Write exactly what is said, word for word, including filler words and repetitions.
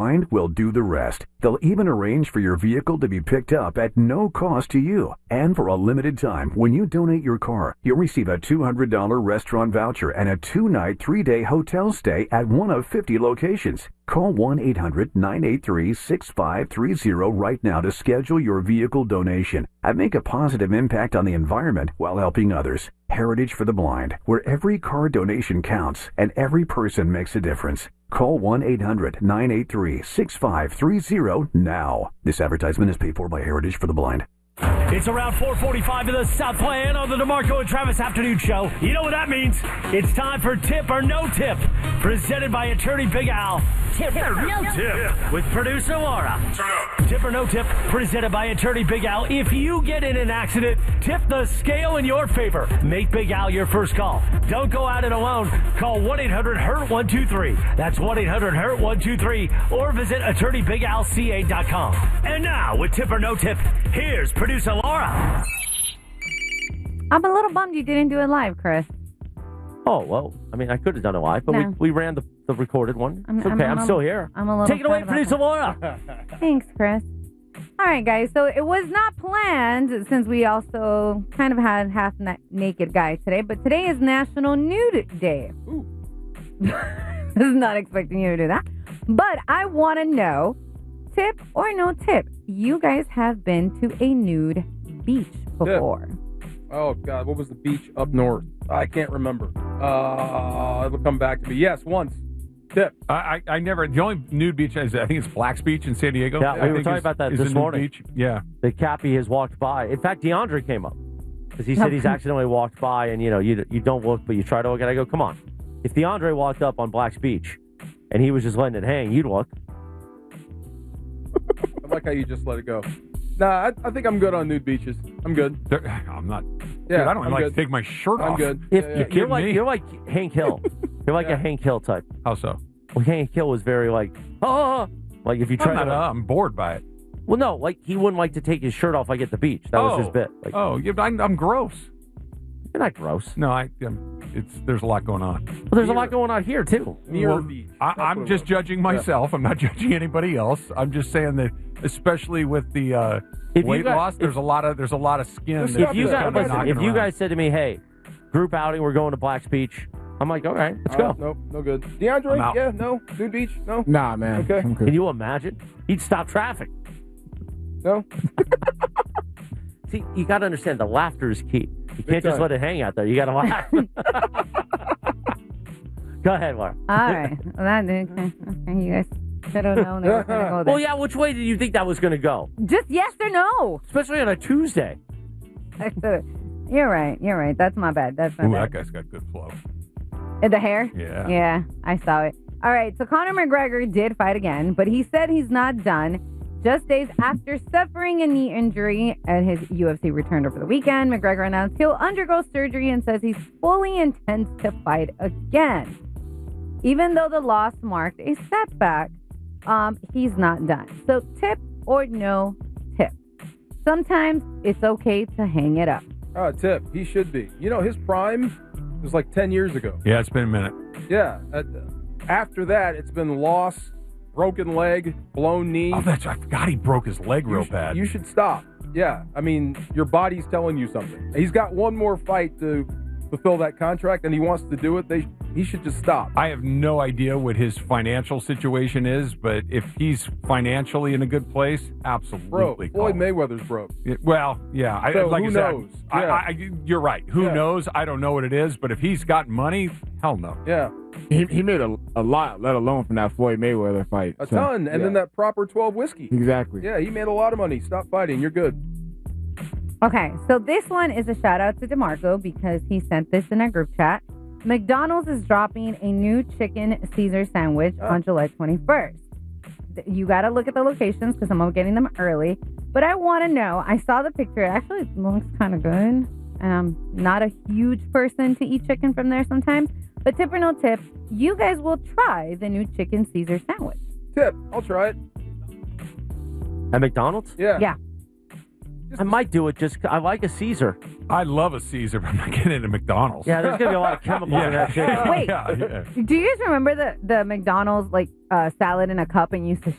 Blind will do the rest. They'll even arrange for your vehicle to be picked up at no cost to you. And for a limited time, when you donate your car, you'll receive a two hundred dollars restaurant voucher and a two-night, three-day hotel stay at one of fifty locations. Call one eight hundred nine eight three six five three zero right now to schedule your vehicle donation and make a positive impact on the environment while helping others. Heritage for the Blind, where every car donation counts and every person makes a difference. Call one eight hundred nine eight three six five three zero now. This advertisement is paid for by Heritage for the Blind. It's around four forty-five in the Southland on the DeMarco and Travis Afternoon Show. You know what that means? It's time for Tip or No Tip, presented by Attorney Big Al. Tip or No Tip with producer Laura. Tip or No Tip, presented by Attorney Big Al. If you get in an accident, tip the scale in your favor. Make Big Al your first call. Don't go at it alone. Call one eight hundred hurt one two three. That's one eight hundred hurt one two three. Or visit attorney big al c a dot com. And now, with Tip or No Tip, here's producer Laura. I'm a little bummed you didn't do it live, Chris. Oh, well, I mean, I could have done it live, but No. we, we ran the, the recorded one. I'm, It's okay, I'm, I'm, still here. I'm a little Take it away, sad about producer that. Laura. Thanks, Chris. All right, guys. So it was not planned since we also kind of had half na- naked guy today, but today is National Nude Day. I was not expecting you to do that. But I want to know, tip or no tip, you guys have been to a nude beach before. Oh, God. What was the beach up north? I can't remember. Uh, it'll come back to me. Yes, once. Tip. I, I, I never. The only nude beach is I think it's Black's Beach in San Diego. Yeah, I we were think talking is- about that is this the nude morning. Beach. Yeah. The Cappy has walked by. In fact, DeAndre came up because he said he's accidentally walked by, and you know, you you don't look, but you try to look. And I go, come on. If DeAndre walked up on Black's Beach and he was just letting it hang, you'd look. I like how you just let it go. Nah, I, I think I'm good on nude beaches. I'm good. There, I'm not. Yeah, dude, I don't I'm like good. to take my shirt I'm off. good. If Yeah, yeah. you're kidding like me? you're like Hank Hill, you're like Yeah. a Hank Hill type. How so? Well, Hank Hill was very like, oh, like if you I'm, try not, to. uh, I'm bored by it. Well, no, like he wouldn't like to take his shirt off like at the beach. That was his Oh. bit. Like, Oh, yeah, but I'm, I'm gross. you're not gross. No, I. Um, it's there's a lot going on. Well, there's a lot going on here too. Near Well, the beach. I, That's what I'm it just was. judging myself. I'm not judging anybody else. I'm just saying that, especially with the uh, If you weight got- loss, if- there's a lot of there's a lot of skin. There's that's If you Yeah, guys, kind of yeah, listen, knocking if you around. guys said to me, "Hey, group outing, we're going to Black's Beach," I'm like, "All right, let's Uh, go." Nope, no good. DeAndre? I'm out. Yeah, no. Nude beach? No. Nah, man. Okay. I'm good. Can you imagine? He'd stop traffic. No. See, you got to understand the laughter is key. You can't just time. let it hang out there. You got to laugh. Go ahead, Laura. All right. Well, that, okay. okay. You guys should have known they were going to go there. Well, yeah. Which way did you think that was going to go? Just yes or no. Especially on a Tuesday. You're right. You're right. That's my bad. That's my Ooh, bad. that guy's got good flow. Uh, The hair? Yeah. Yeah, I saw it. All right, so Conor McGregor did fight again, but he said he's not done. Just days after suffering a knee injury at his U F C return over the weekend, McGregor announced he'll undergo surgery and says he fully intends to fight again. Even though the loss marked a setback, um, he's not done. So tip or no tip? Sometimes it's okay to hang it up. Uh, tip. He should be. You know, his prime was like ten years ago. Yeah, it's been a minute. Yeah. Uh, after that, it's been loss, broken leg, blown knee. Oh, that's I forgot he broke his leg you real sh- bad. You should stop. Yeah. I mean, your body's telling you something. He's got one more fight to fulfill that contract, and he wants to do it. They he should just stop. I have no idea what his financial situation is, but if he's financially in a good place, absolutely. Bro, call Floyd it. Mayweather's broke. It- well, yeah. I, So like who I said, knows? I, Yeah. I, you're right. Who Yeah. knows? I don't know what it is, but if he's got money, hell no. Yeah. He, he made a, a lot, let alone from that Floyd Mayweather fight. A So, ton. And then yeah. that proper twelve whiskey. Exactly. Yeah, he made a lot of money. Stop fighting. You're good. Okay, so this one is a shout out to DeMarco because he sent this in our group chat. McDonald's is dropping a new chicken Caesar sandwich Oh. on July twenty-first. Th- You got to look at the locations because I'm getting them early. But I want to know, I saw the picture. It actually looks kind of good. And I'm not a huge person to eat chicken from there sometimes. But tip or no tip, you guys will try the new chicken Caesar sandwich. Tip. I'll try it. At McDonald's? Yeah. Yeah. I might do it just 'cause I like a Caesar. I love a Caesar, but I'm not getting into McDonald's. Yeah, there's going to be a lot of chemicals in that chicken. Wait. Yeah, yeah. Do you guys remember the, the McDonald's like uh, salad in a cup and you used to